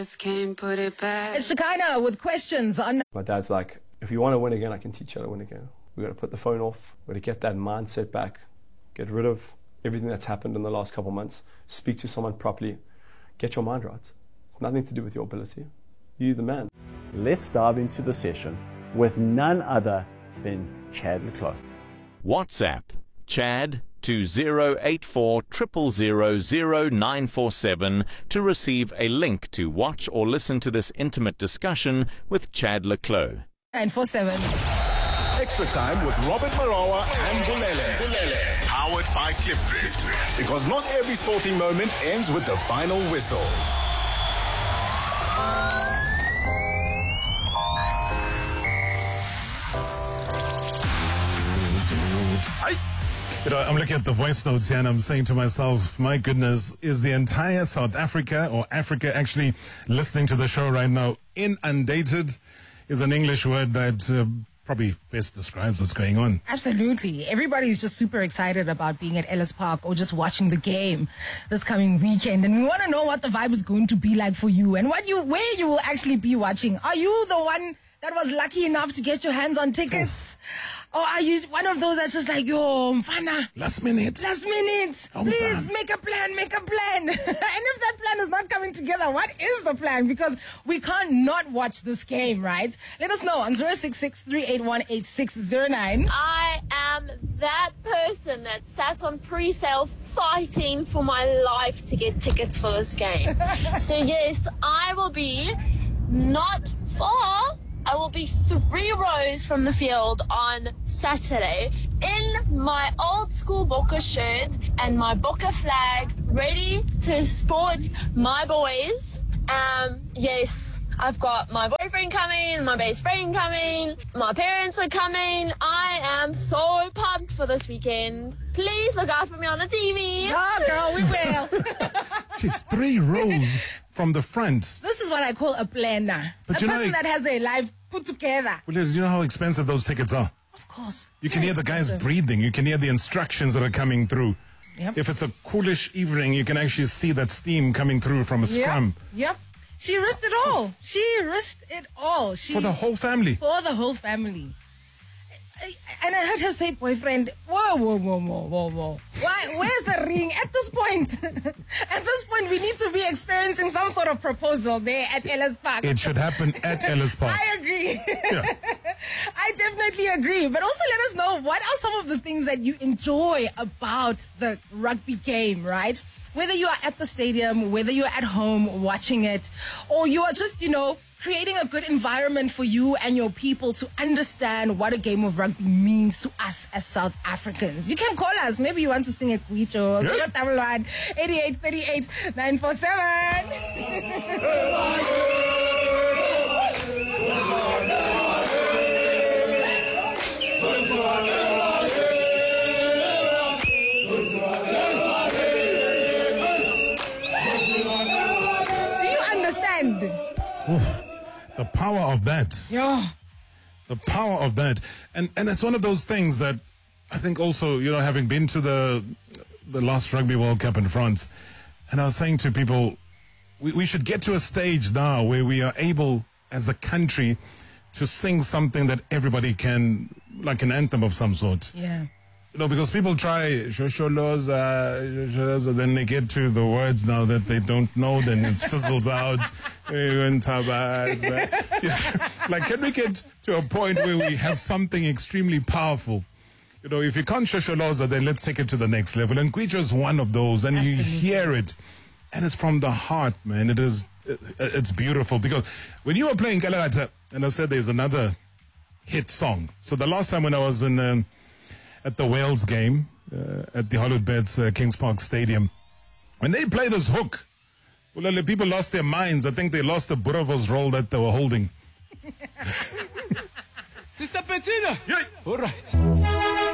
Just can't put it back. It's Shekinah with questions on. My dad's like, if you want to win again, I can teach you how to win again. We've got to put the phone off. We've got to get that mindset back. Get rid of everything that's happened in the last couple of months. Speak to someone properly. Get your mind right. It's nothing to do with your ability. You're the man. Let's dive into the session with none other than Chad le Clos. WhatsApp Chad to 084 000 947 to receive a link to watch or listen to this intimate discussion with Chad le Clos. 947. Extra time with Robert Marawa and Bulele. Powered by Clipdrift. Because not every sporting moment ends with the final whistle. You know, I'm looking at the voice notes here and I'm saying to myself, my goodness, is the entire South Africa or Africa actually listening to the show right now? Inundated is an English word that probably best describes what's going on. Absolutely. Everybody's just super excited about being at Ellis Park or just watching the game this coming weekend. And we want to know what the vibe is going to be like for you and where you will actually be watching. Are you the one that was lucky enough to get your hands on tickets? Or are you one of those that's just like, yo, mfana, Last minute. please make a plan. And if that plan is not coming together, what is the plan? Because we can't not watch this game, right? Let us know on 066-381-8609. I am that person that sat on pre-sale fighting for my life to get tickets for this game. So yes, I will be not far. I will be 3 rows from the field on Saturday in my old school Bokke shirt and my Bokke flag, ready to support my boys. Yes, I've got my boyfriend coming, my best friend coming, my parents are coming. I am so pumped for this weekend. Please look out for me on the TV. Oh, girl, we will. She's 3 rows from the front. This is what I call a planner. But a you know, person that has their life put together. Well, do you know how expensive those tickets are? Of course. You can hear the guys breathing. You can hear the instructions that are coming through. Yep. If it's a coolish evening, you can actually see that steam coming through from a scrum. Yep. She risked it all. For the whole family. For the whole family. And I heard her say, boyfriend, whoa. Why? Where's the ring? At this point, we need to be experiencing some sort of proposal there at Ellis Park. It should happen at Ellis Park. I agree. Yeah. I definitely agree. But also let us know, what are some of the things that you enjoy about the rugby game, right? Whether you are at the stadium, whether you're at home watching it, or you are just, creating a good environment for you and your people to understand what a game of rugby means to us as South Africans. You can call us. Maybe you want to sing a Kwicho. 011 8838 947. Do you understand? Oof. The power of that. Yeah. The power of that. And it's one of those things that I think also, having been to the last Rugby World Cup in France, and I was saying to people, we should get to a stage now where we are able, as a country, to sing something that everybody can, like an anthem of some sort. Yeah. Because people try Shosholoza, then they get to the words now that they don't know, then it fizzles out. Like, can we get to a point where we have something extremely powerful? If you can't Shosholoza, then let's take it to the next level. And Kwicho is one of those, and Absolutely. You hear it, and it's from the heart, man. It's beautiful, because when you were playing Kalahata, and I said there's another hit song. So the last time when I was at the Wales game at the Hollywood Kings Park Stadium, when they play this hook, well, the people lost their minds. I think they lost the Boerewors roll that they were holding. Sister Bettina. Yeah. All right.